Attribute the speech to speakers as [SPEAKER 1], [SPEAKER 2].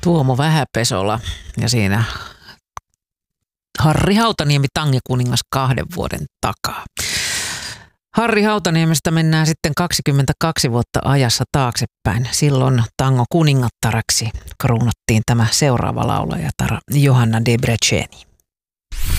[SPEAKER 1] Tuomo Vähäpesola ja siinä Harri Hautaniemi Tangekuningas 2 vuoden takaa. Harri Hautaniemestä mennään sitten 22 vuotta ajassa taaksepäin. Silloin tango kuningattaraksi kruunattiin tämä seuraava laulajatar Johanna Debreceni.